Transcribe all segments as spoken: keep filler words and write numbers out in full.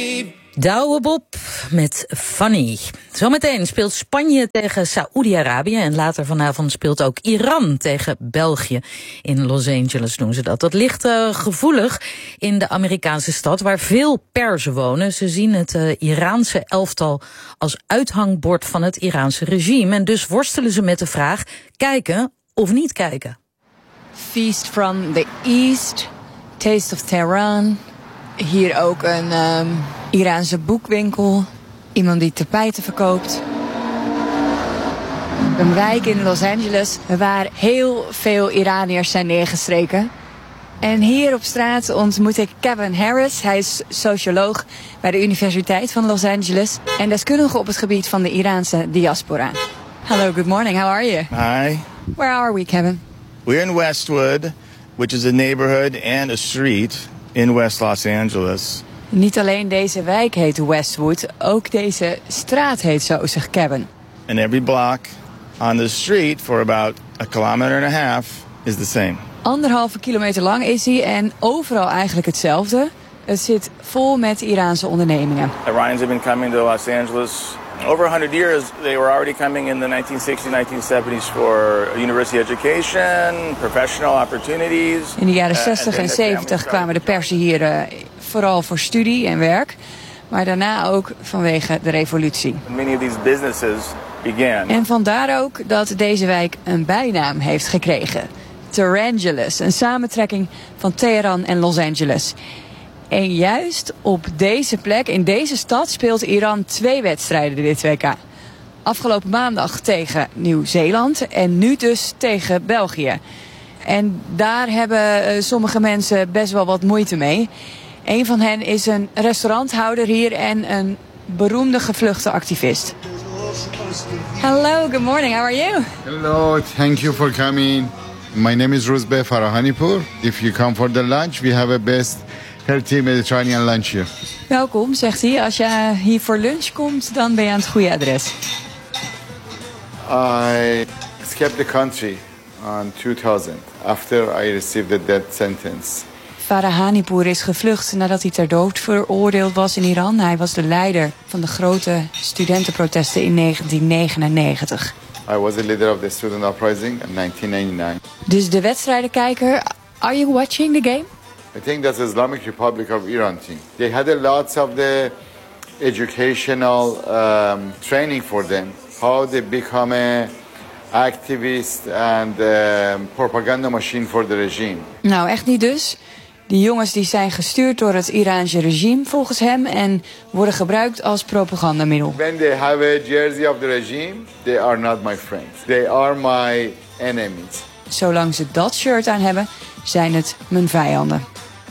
Douwe Bob met Funny. Zometeen speelt Spanje tegen Saoedi-Arabië en later vanavond speelt ook Iran tegen België. In Los Angeles doen ze dat. Dat ligt uh, gevoelig in de Amerikaanse stad waar veel Perzen wonen. Ze zien het uh, Iraanse elftal als uithangbord van het Iraanse regime. En dus worstelen ze met de vraag, kijken of niet kijken. Feast from the East, Taste of Tehran. Hier ook een um, Iraanse boekwinkel. Iemand die tapijten verkoopt. Een wijk in Los Angeles waar heel veel Iraniërs zijn neergestreken. En hier op straat ontmoet ik Kevin Harris. Hij is socioloog bij de Universiteit van Los Angeles en deskundige op het gebied van de Iraanse diaspora. Hello, good morning. How are you? Hi. Where are we, Kevin? We're in Westwood, which is a neighborhood and a street in West Los Angeles. Niet alleen deze wijk heet Westwood, ook deze straat heet zo, zegt Kevin. And every block on the street for about a kilometer and a half is the same. Anderhalve kilometer lang is hij en overal eigenlijk hetzelfde. Het zit vol met Iraanse ondernemingen. Iranians have been coming to Los Angeles over one hundred years. They were already coming in the nineteen sixties, nineteen seventies for university education, professional opportunities. In de jaren zestig en zeventig kwamen de Perzen hier uh, vooral voor studie en werk, maar daarna ook vanwege de revolutie. Many of these businesses began. En vandaar ook dat deze wijk een bijnaam heeft gekregen. Tehrangeles, een samentrekking van Teheran en Los Angeles. En juist op deze plek, in deze stad, speelt Iran twee wedstrijden dit W K. Afgelopen maandag tegen Nieuw-Zeeland en nu dus tegen België. En daar hebben uh, sommige mensen best wel wat moeite mee. Een van hen is een restauranthouder hier en een beroemde gevluchte activist. Hello, good morning. How are you? Hello, thank you for coming. My name is Rozbeh Farahanipur. If you come for the lunch, we have a best healthy Mediterranean lunch here. Welkom, zegt hij. Als je hier voor lunch komt, dan ben je aan het goede adres. I escaped the country in two thousand after I received the death sentence. Farahanipur is gevlucht nadat hij ter dood veroordeeld was in Iran. Hij was de leider van de grote studentenprotesten in negentien negenennegentig. I was the leader of the student uprising in nineteen ninety-nine. Dus de wedstrijdenkijker, are you watching the game? I think that's the Islamic Republic of Iran team. They had a lot of the educational um, training for them. How they become a activist and um, propaganda machine for the regime. Nou, echt niet dus. Die jongens die zijn gestuurd door het Iraanse regime volgens hem en worden gebruikt als propagandamiddel. When they have a jersey of the regime, they are not my friends. They are my enemies. Zolang ze dat shirt aan hebben, zijn het mijn vijanden.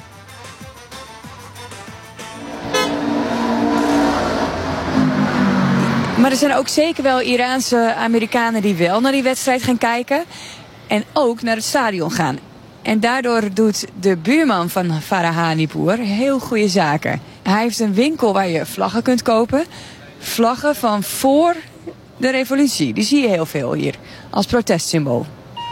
Maar er zijn ook zeker wel Iraanse Amerikanen die wel naar die wedstrijd gaan kijken. En ook naar het stadion gaan. En daardoor doet de buurman van Farahanipur heel goede zaken. Hij heeft een winkel waar je vlaggen kunt kopen. Vlaggen van voor de revolutie. Die zie je heel veel hier. Als protestsymbool.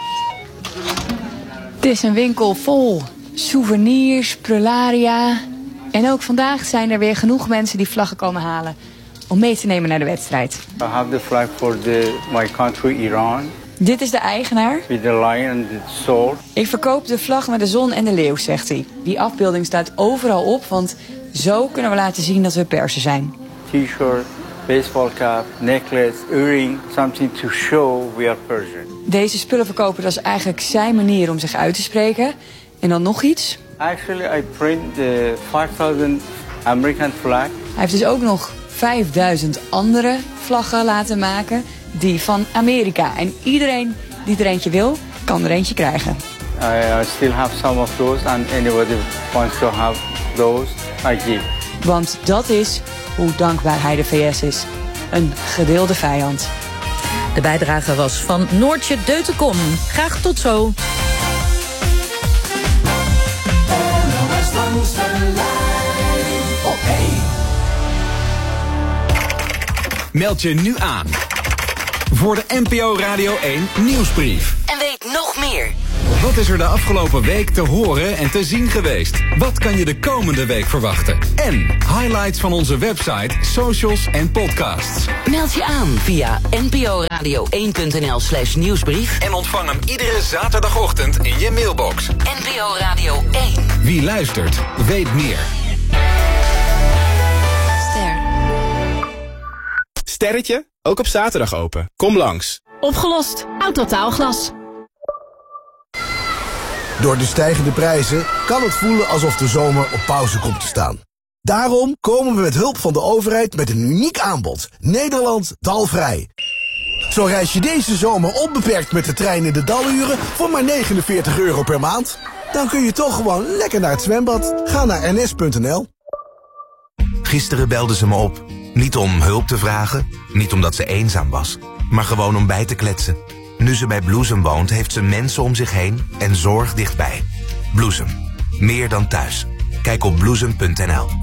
Het is een winkel vol souvenirs, prularia. En ook vandaag zijn er weer genoeg mensen die vlaggen komen halen om mee te nemen naar de wedstrijd. I have the flag for the, my country, Iran. Dit is de eigenaar. With the lion and the sword. Ik verkoop de vlag met de zon en de leeuw, zegt hij. Die afbeelding staat overal op, want zo kunnen we laten zien dat we Persen zijn. T-shirt, baseball cap, necklace, earring, something to show we are Persian. Deze spullen verkopen, dat is eigenlijk zijn manier om zich uit te spreken. En dan nog iets. Actually, I print the five thousand American flag. Hij heeft dus ook nog vijfduizend andere vlaggen laten maken, die van Amerika. En iedereen die er eentje wil, kan er eentje krijgen. I still have some of those and anybody wants to have those, I give. Want dat is hoe dankbaar hij de V S is. Een gedeelde vijand. De bijdrage was van Noortje Deutenkom. Graag tot zo. Meld je nu aan voor de N P O Radio één nieuwsbrief. En weet nog meer. Wat is er de afgelopen week te horen en te zien geweest? Wat kan je de komende week verwachten? En highlights van onze website, socials en podcasts. Meld je aan via n p o radio één punt n l slash nieuwsbrief. En ontvang hem iedere zaterdagochtend in je mailbox. N P O Radio één. Wie luistert, weet meer. Ster. Sterretje, ook op zaterdag open. Kom langs. Opgelost. Autotaalglas. Door de stijgende prijzen kan het voelen alsof de zomer op pauze komt te staan. Daarom komen we met hulp van de overheid met een uniek aanbod. Nederland dalvrij. Zo reis je deze zomer onbeperkt met de trein in de daluren voor maar negenenveertig euro per maand. Dan kun je toch gewoon lekker naar het zwembad. Ga naar n s punt n l. Gisteren belde ze me op. Niet om hulp te vragen, niet omdat ze eenzaam was, maar gewoon om bij te kletsen. Nu ze bij Bloesem woont, heeft ze mensen om zich heen en zorg dichtbij. Bloesem. Meer dan thuis. Kijk op bloesem punt n l.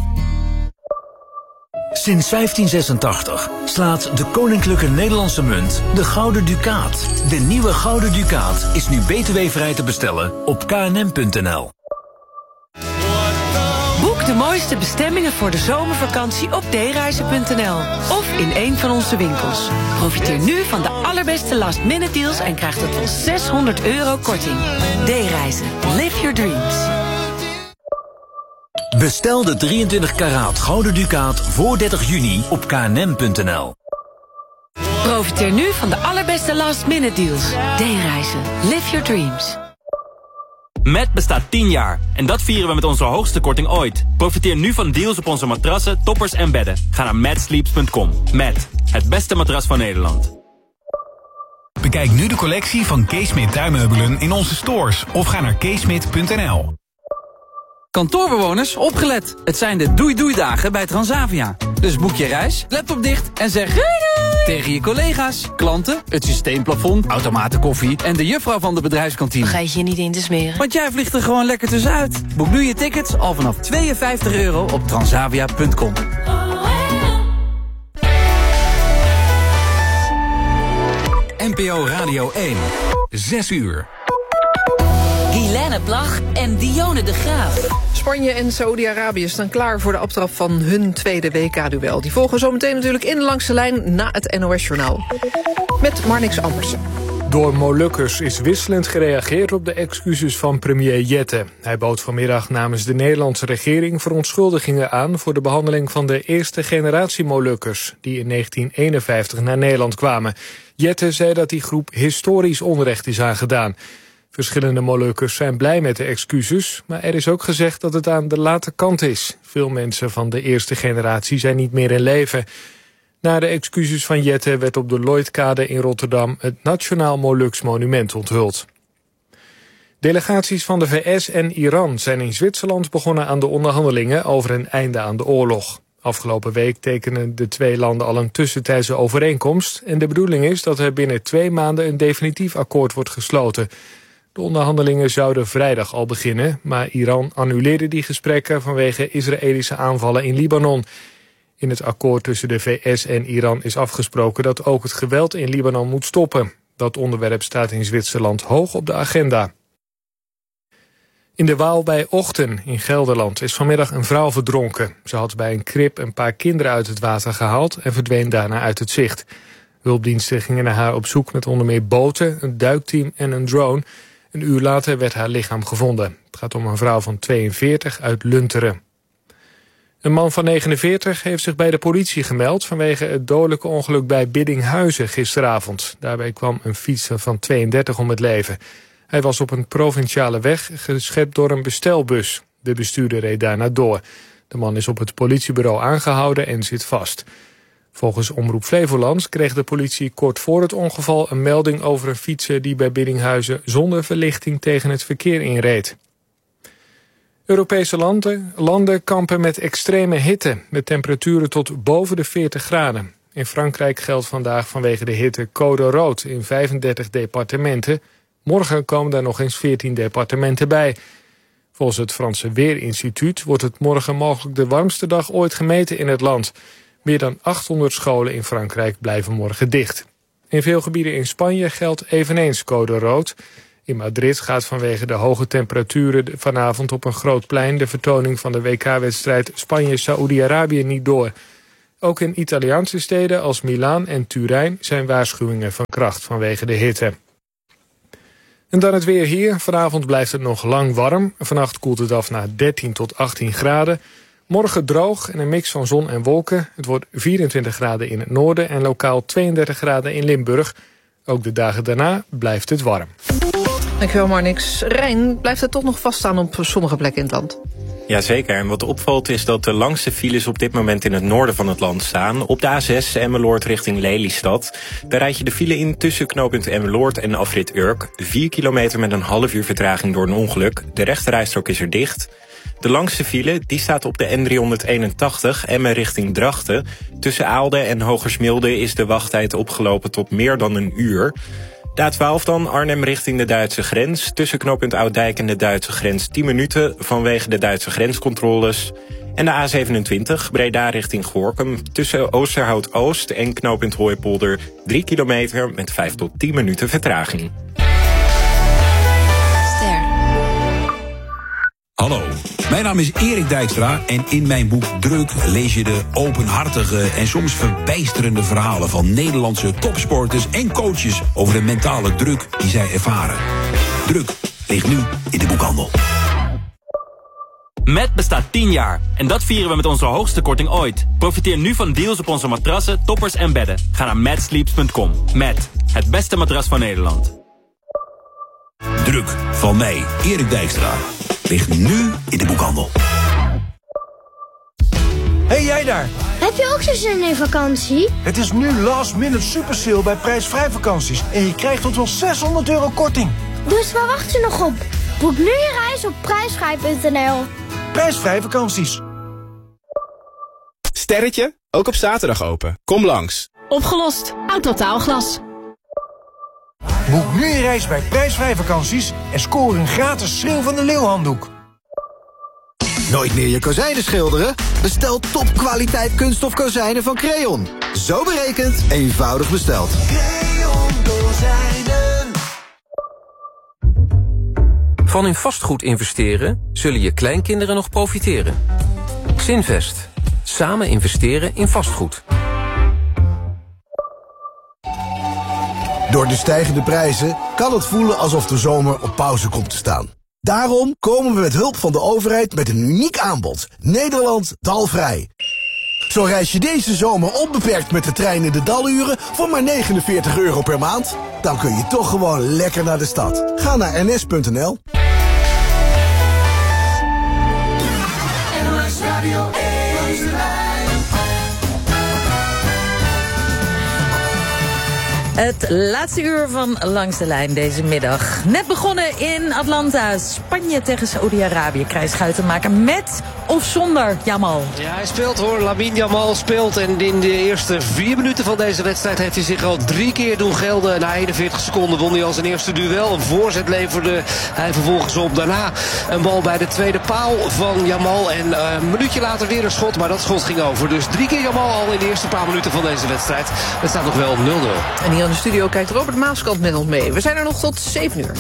Sinds vijftien zesentachtig slaat de Koninklijke Nederlandse Munt de Gouden Ducaat. De nieuwe Gouden Ducaat is nu b t w-vrij te bestellen op k n m punt n l. Boek de mooiste bestemmingen voor de zomervakantie op d reizen punt n l of in een van onze winkels. Profiteer nu van de allerbeste last-minute deals en krijg tot wel zeshonderd euro korting. D-reizen. Live your dreams. Bestel de drieëntwintig karaat Gouden Ducaat voor dertig juni op k n m punt n l. Profiteer nu van de allerbeste last-minute deals. D-reizen. Live your dreams. Met bestaat tien jaar en dat vieren we met onze hoogste korting ooit. Profiteer nu van deals op onze matrassen, toppers en bedden. Ga naar mad sleeps punt com. Met het beste matras van Nederland. Bekijk nu de collectie van Keesmit tuinmeubelen in onze stores of ga naar keesmit punt n l. Kantoorbewoners, opgelet. Het zijn de doei-doei-dagen bij Transavia. Dus boek je reis, laptop dicht en zeg doei doei tegen je collega's, klanten, het systeemplafond, automatenkoffie en de juffrouw van de bedrijfskantine. Vergeet je niet in te smeren. Want jij vliegt er gewoon lekker tussenuit. Boek nu je tickets al vanaf tweeënvijftig euro op transavia punt com. N P O Radio één. Zes uur. Guilaine Plag en Dionne de Graaf. Spanje en Saoedi-Arabië staan klaar voor de aftrap van hun tweede W K-duel. Die volgen zometeen natuurlijk in de langste lijn na het N O S-journaal. Met Marnix Ampersen. Door Molukkers is wisselend gereageerd op de excuses van premier Jette. Hij bood vanmiddag namens de Nederlandse regering verontschuldigingen aan voor de behandeling van de eerste generatie Molukkers, die in negentien eenenvijftig naar Nederland kwamen. Jette zei dat die groep historisch onrecht is aangedaan. Verschillende Molukkers zijn blij met de excuses, maar er is ook gezegd dat het aan de late kant is. Veel mensen van de eerste generatie zijn niet meer in leven. Na de excuses van Jette werd op de Lloydkade in Rotterdam het Nationaal Moluks Monument onthuld. Delegaties van de V S en Iran zijn in Zwitserland begonnen aan de onderhandelingen over een einde aan de oorlog. Afgelopen week tekenen de twee landen al een tussentijdse overeenkomst en de bedoeling is dat er binnen twee maanden een definitief akkoord wordt gesloten. De onderhandelingen zouden vrijdag al beginnen, maar Iran annuleerde die gesprekken vanwege Israëlische aanvallen in Libanon. In het akkoord tussen de V S en Iran is afgesproken dat ook het geweld in Libanon moet stoppen. Dat onderwerp staat in Zwitserland hoog op de agenda. In de Waal bij Ochten in Gelderland is vanmiddag een vrouw verdronken. Ze had bij een krib een paar kinderen uit het water gehaald en verdween daarna uit het zicht. Hulpdiensten gingen naar haar op zoek met onder meer boten, een duikteam en een drone. Een uur later werd haar lichaam gevonden. Het gaat om een vrouw van tweeënveertig uit Lunteren. Een man van negenenveertig heeft zich bij de politie gemeld vanwege het dodelijke ongeluk bij Biddinghuizen gisteravond. Daarbij kwam een fietser van tweeëndertig om het leven. Hij was op een provinciale weg geschept door een bestelbus. De bestuurder reed daarna door. De man is op het politiebureau aangehouden en zit vast. Volgens Omroep Flevoland kreeg de politie kort voor het ongeval een melding over een fietser die bij Biddinghuizen zonder verlichting tegen het verkeer inreed. Europese landen, landen kampen met extreme hitte, met temperaturen tot boven de veertig graden. In Frankrijk geldt vandaag vanwege de hitte code rood in vijfendertig departementen. Morgen komen daar nog eens veertien departementen bij. Volgens het Franse Weerinstituut wordt het morgen mogelijk de warmste dag ooit gemeten in het land. Meer dan achthonderd scholen in Frankrijk blijven morgen dicht. In veel gebieden in Spanje geldt eveneens code rood. In Madrid gaat vanwege de hoge temperaturen vanavond op een groot plein de vertoning van de W K-wedstrijd Spanje-Saoedi-Arabië niet door. Ook in Italiaanse steden als Milaan en Turijn zijn waarschuwingen van kracht vanwege de hitte. En dan het weer hier. Vanavond blijft het nog lang warm. Vannacht koelt het af naar dertien tot achttien graden. Morgen droog en een mix van zon en wolken. Het wordt vierentwintig graden in het noorden en lokaal tweeëndertig graden in Limburg. Ook de dagen daarna blijft het warm. Dankjewel Marnix. Rijn, blijft het toch nog vaststaan op sommige plekken in het land? Jazeker, en wat opvalt is dat de langste files op dit moment in het noorden van het land staan. Op de A zes Emmeloord richting Lelystad. Daar rijd je de file in tussen knooppunt Emmeloord en afrit Urk. Vier kilometer met een half uur vertraging door een ongeluk. De rechterrijstrook is er dicht. De langste file die staat op de N driehonderdeenentachtig, Emmen richting Drachten. Tussen Aalde en Hogersmilde is de wachttijd opgelopen tot meer dan een uur. De A twaalf dan, Arnhem richting de Duitse grens. Tussen knooppunt Ouddijk en de Duitse grens tien minuten vanwege de Duitse grenscontroles. En de A zevenentwintig, Breda richting Gorinchem. Tussen Oosterhout-Oost en knooppunt Hooipolder drie kilometer met vijf tot tien minuten vertraging. Hallo, mijn naam is Erik Dijkstra en in mijn boek Druk lees je de openhartige en soms verbijsterende verhalen van Nederlandse topsporters en coaches over de mentale druk die zij ervaren. Druk ligt nu in de boekhandel. Met bestaat tien jaar en dat vieren we met onze hoogste korting ooit. Profiteer nu van deals op onze matrassen, toppers en bedden. Ga naar mad sleeps punt com. Met het beste matras van Nederland. Druk van mij, Erik Dijkstra, ligt nu in de boekhandel. Hey jij daar! Heb je ook zo'n zin in vakantie? Het is nu last minute super sale bij prijsvrij vakanties. En je krijgt tot wel zeshonderd euro korting. Dus waar wacht je nog op? Boek nu je reis op prijsvrij punt n l. Prijsvrij vakanties. Sterretje, ook op zaterdag open. Kom langs. Opgelost. Autotaalglas. Boek nu je reis bij prijsvrij vakanties en score een gratis Schreeuw van de Leeuw handdoek. Nooit meer je kozijnen schilderen? Bestel topkwaliteit kunststof kozijnen van Creon. Zo berekend, eenvoudig besteld. Creon kozijnen. Van in vastgoed investeren zullen je kleinkinderen nog profiteren. Zinvest. Samen investeren in vastgoed. Door de stijgende prijzen kan het voelen alsof de zomer op pauze komt te staan. Daarom komen we met hulp van de overheid met een uniek aanbod. Nederland dalvrij. Zo reis je deze zomer onbeperkt met de trein in de daluren voor maar negenenveertig euro per maand. Dan kun je toch gewoon lekker naar de stad. Ga naar n s punt n l. Het laatste uur van Langs de Lijn deze middag. Net begonnen in Atlanta. Spanje tegen Saoedi-Arabië. Krijgschuitenmaker met of zonder Jamal? Ja, hij speelt hoor. Lamine Jamal speelt. En in de eerste vier minuten van deze wedstrijd heeft hij zich al drie keer doen gelden. Na eenenveertig seconden won hij al zijn eerste duel. Een voorzet leverde hij vervolgens op. Daarna een bal bij de tweede paal van Jamal. En uh, een minuutje later weer een schot. Maar dat schot ging over. Dus drie keer Jamal al in de eerste paar minuten van deze wedstrijd. Het staat nog wel nul nul. En hier in de studio kijkt Robert Maaskant met ons mee. We zijn er nog tot zeven uur.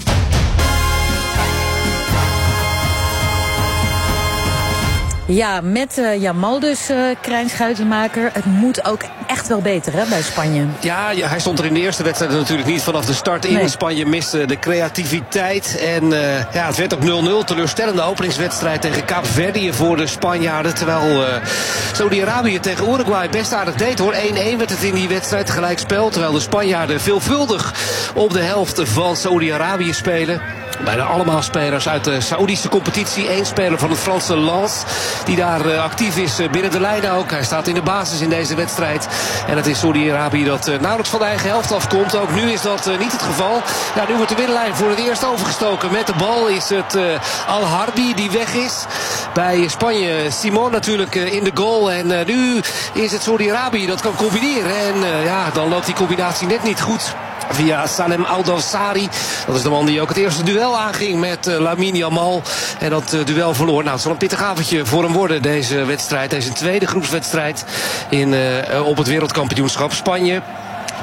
Ja, met uh, Jamal dus, uh, krijgschuitenmaker. Het moet ook echt wel beter hè, bij Spanje. Ja, ja, hij stond er in de eerste wedstrijd natuurlijk niet vanaf de start in. Nee. Spanje miste de creativiteit. En uh, ja, het werd ook nul nul. Teleurstellende openingswedstrijd tegen Kaapverdië voor de Spanjaarden. Terwijl uh, Saudi-Arabië tegen Uruguay best aardig deed hoor. één één werd het in die wedstrijd, gelijkspel. Terwijl de Spanjaarden veelvuldig op de helft van Saudi-Arabië spelen. Bijna allemaal spelers uit de Saoedische competitie. Eén speler van het Franse Lens, die daar uh, actief is uh, binnen de lijnen ook. Hij staat in de basis in deze wedstrijd. En het is Saudi-Arabië dat uh, nauwelijks van de eigen helft afkomt. Ook nu is dat uh, niet het geval. Ja, nu wordt de middenlijn voor het eerst overgestoken. Met de bal is het uh, Al-Harbi die weg is. Bij Spanje Simon natuurlijk uh, in de goal. En uh, nu is het Saudi-Arabië dat kan combineren. En uh, ja, dan loopt die combinatie net niet goed. Via Salem Al-Dawsari. Dat is de man die ook het eerste duel aanging met uh, Lamine Jamal. En dat uh, duel verloor. Nou, het zal een pittig avondje voor hem worden, deze wedstrijd. Deze tweede groepswedstrijd in, uh, op het wereldkampioenschap. Spanje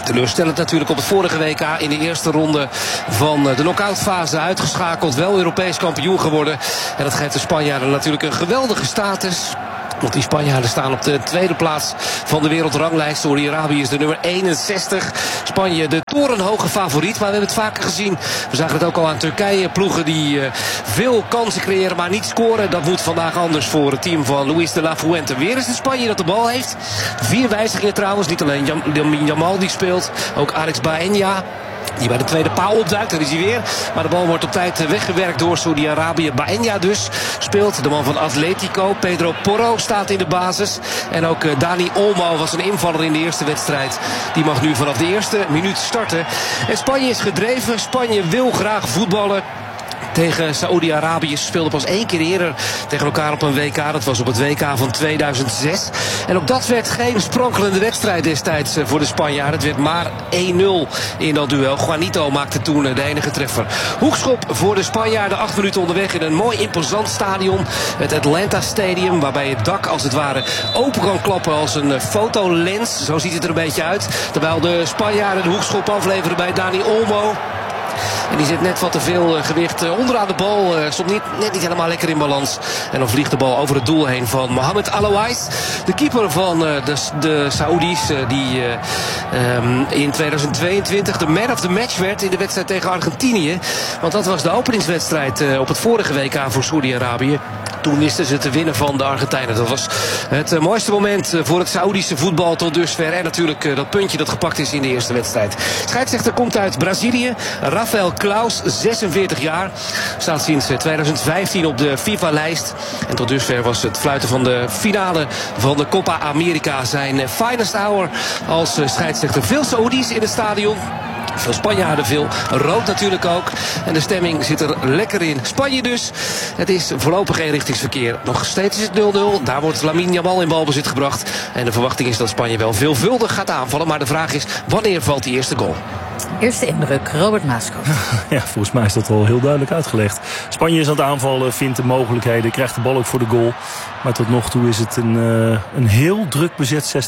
Teleurstellend natuurlijk op het vorige W K in de eerste ronde van de knock-outfase uitgeschakeld. Wel Europees kampioen geworden. En dat geeft de Spanjaarden natuurlijk een geweldige status. Want die Spanjaarden staan op de tweede plaats van de wereldranglijst. Saoedi-Arabië is de nummer eenenzestig. Spanje de torenhoge favoriet. Maar we hebben het vaker gezien. We zagen het ook al aan Turkije. Ploegen die uh, veel kansen creëren, maar niet scoren. Dat moet vandaag anders voor het team van Luis de la Fuente. Weer is het Spanje dat de bal heeft. Vier wijzigingen trouwens. Niet alleen Lamine Yamal die speelt. Ook Alex Baena, die bij de tweede paal opduikt, daar is hij weer. Maar de bal wordt op tijd weggewerkt door Saudi-Arabië. Baena dus speelt, de man van Atletico. Pedro Porro staat in de basis. En ook Dani Olmo was een invaller in de eerste wedstrijd. Die mag nu vanaf de eerste minuut starten. En Spanje is gedreven. Spanje wil graag voetballen tegen Saoedi-Arabië. Ze speelden pas één keer eerder tegen elkaar op een W K. Dat was op het W K van tweeduizend zes. En ook dat werd geen sprankelende wedstrijd destijds voor de Spanjaarden. Het werd maar één nul in dat duel. Juanito maakte toen de enige treffer. Hoekschop voor de Spanjaarden. Acht minuten onderweg in een mooi imposant stadion. Het Atlanta Stadium, waarbij het dak als het ware open kan klappen als een fotolens. Zo ziet het er een beetje uit. Terwijl de Spanjaarden de hoekschop afleveren bij Dani Olmo. En die zit net wat te veel gewicht onderaan de bal. Stond niet, net niet helemaal lekker in balans. En dan vliegt de bal over het doel heen van Mohamed Alouais. De keeper van de, de Saoedi's. Die um, in tweeduizend tweeëntwintig de man of the match werd in de wedstrijd tegen Argentinië. Want dat was de openingswedstrijd op het vorige W K voor Saoedi-Arabië. Toen wisten ze te winnen van de Argentijnen. Dat was het mooiste moment voor het Saoedische voetbal tot dusver. En natuurlijk dat puntje dat gepakt is in de eerste wedstrijd. Scheidsrechter komt uit Brazilië. Rafael Klaus, zesenveertig jaar. Staat sinds tweeduizend vijftien op de FIFA-lijst. En tot dusver was het fluiten van de finale van de Copa America zijn finest hour als scheidsrechter. Veel Saoedi's in het stadion. Veel Spanjaarden, veel rood natuurlijk ook. En de stemming zit er lekker in. Spanje dus. Het is voorlopig eenrichtingsverkeer. Nog steeds is het nul nul. Daar wordt Lamine Yamal in balbezit gebracht. En de verwachting is dat Spanje wel veelvuldig gaat aanvallen. Maar de vraag is, wanneer valt die eerste goal? Eerste indruk, Robert Maaskov. Ja, volgens mij is dat al heel duidelijk uitgelegd. Spanje is aan het aanvallen, vindt de mogelijkheden, krijgt de bal ook voor de goal. Maar tot nog toe is het een, uh, een heel druk bezet